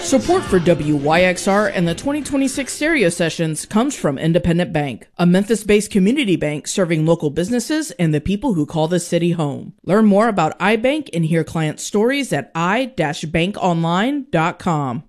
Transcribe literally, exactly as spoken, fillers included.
Support for W Y X R and the twenty twenty-six stereo sessions comes from Independent Bank, a Memphis-based community bank serving local businesses and the people who call the city home. Learn more about iBank and hear client stories at i dash bank online dot com.